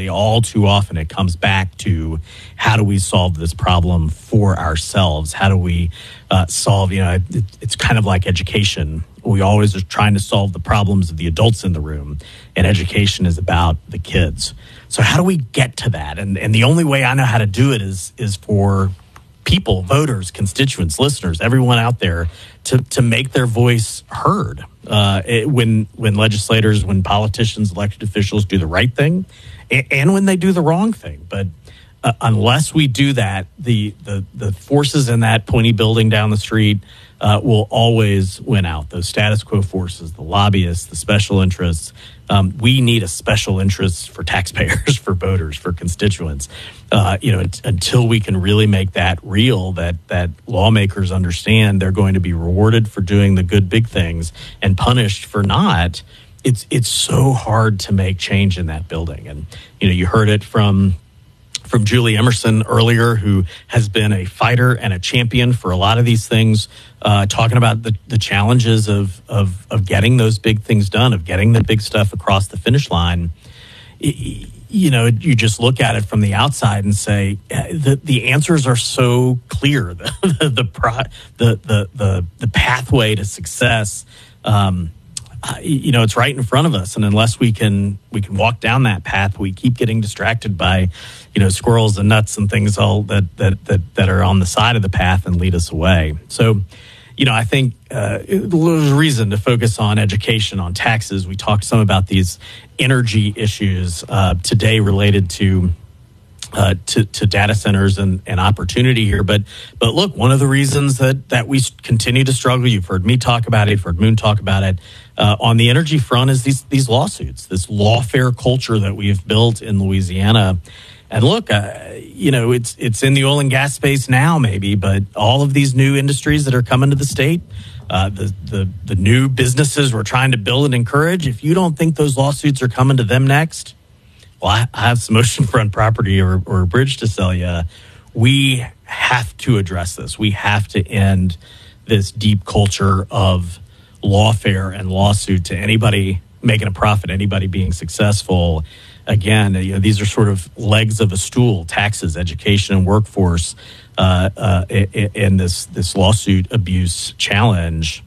unfortunately, all too often it comes back to how do we solve this problem for ourselves? How do we solve, it's kind of like education. We always are trying to solve the problems of the adults in the room, and education is about the kids. So how do we get to that? And the only way I know how to do it is for people, voters, constituents, listeners, everyone out there to make their voice heard. When legislators, when politicians, elected officials do the right thing, and when they do the wrong thing. But unless we do that, the forces in that pointy building down the street will always win out. Those status quo forces, the lobbyists, the special interests. We need a special interest for taxpayers, for voters, for constituents. Until we can really make that real, that lawmakers understand they're going to be rewarded for doing the good big things and punished for not. It's so hard to make change in that building. And you heard it from Julie Emerson earlier, who has been a fighter and a champion for a lot of these things, talking about the challenges of getting those big things done, of getting the big stuff across the finish line. You just look at it from the outside and say the answers are so clear. The pathway to success. It's right in front of us, and unless we can walk down that path, we keep getting distracted by, squirrels and nuts and things all that are on the side of the path and lead us away. So, I think there's a reason to focus on education, on taxes. We talked some about these energy issues today related to data centers and opportunity here. But look, one of the reasons that we continue to struggle, you've heard me talk about it, you've heard Moon talk about it, on the energy front is these lawsuits, this lawfare culture that we have built in Louisiana. And look, it's in the oil and gas space now, maybe, but all of these new industries that are coming to the state, the new businesses we're trying to build and encourage, if you don't think those lawsuits are coming to them next, well, I have some oceanfront property or a bridge to sell you. We have to address this. We have to end this deep culture of lawfare and lawsuit to anybody making a profit, anybody being successful. Again, these are sort of legs of a stool: taxes, education, and workforce. In this lawsuit abuse challenge,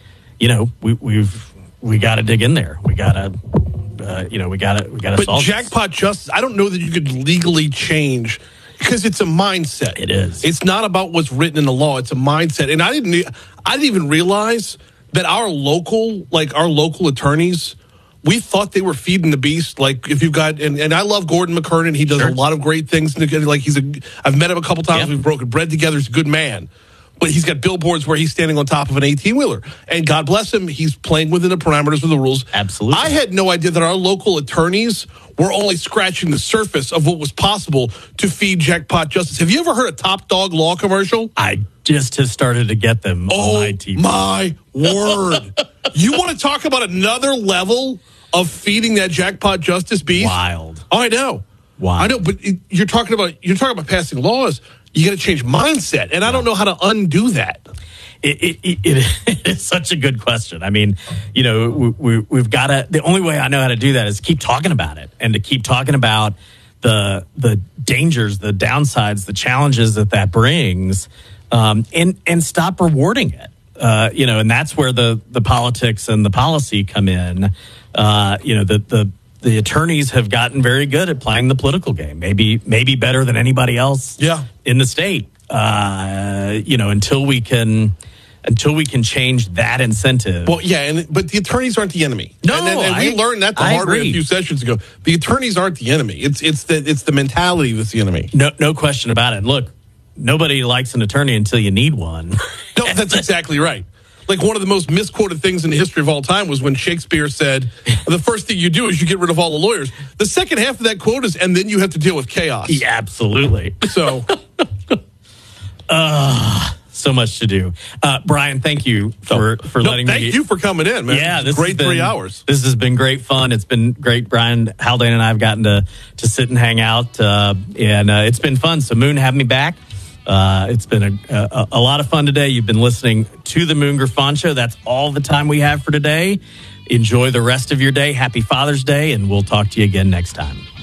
we got to dig in there. We got to. We got to solve. But jackpot justice, I don't know that you could legally change, because it's a mindset. It is. It's not about what's written in the law. It's a mindset. And I didn't even realize that our local attorneys, we thought they were feeding the beast. Like, if you've got, and I love Gordon McKernan. He does a lot of great things. Like, I've met him a couple times. Yep. We've broken bread together. He's a good man. But he's got billboards where he's standing on top of an 18-wheeler. And God bless him, he's playing within the parameters of the rules. Absolutely. I had no idea that our local attorneys were only scratching the surface of what was possible to feed jackpot justice. Have you ever heard a Top Dog Law commercial? I just have started to get them on my TV. Oh, my word. You want to talk about another level of feeding that jackpot justice beast? Wild. Oh, I know. Wild. I know, but you're talking about passing laws. You got to change mindset, and I don't know how to undo that. It is such a good question. I mean, we've got to. The only way I know how to do that is keep talking about it, and to keep talking about the dangers, the downsides, the challenges that brings, and stop rewarding it. And that's where the politics and the policy come in. The attorneys have gotten very good at playing the political game, maybe better than anybody else in the state. Until we can change that incentive. Well, yeah, but the attorneys aren't the enemy. No, and we learned that the hard way a few sessions ago. The attorneys aren't the enemy. It's the mentality that's the enemy. No question about it. Look, nobody likes an attorney until you need one. No, that's exactly right. Like, one of the most misquoted things in the history of all time was when Shakespeare said, the first thing you do is you get rid of all the lawyers. The second half of that quote is, and then you have to deal with chaos. Yeah, absolutely. So, so much to do. Brian, thank you for letting me. Thank you for coming in, man. Yeah, this great 3 hours. This has been great fun. It's been great. Brian Haldane and I have gotten to sit and hang out, and it's been fun. So, Moon, have me back. It's been a lot of fun today. You've been listening to the Moon Griffon Show. That's all the time we have for today. Enjoy the rest of your day. Happy Father's Day, and we'll talk to you again next time.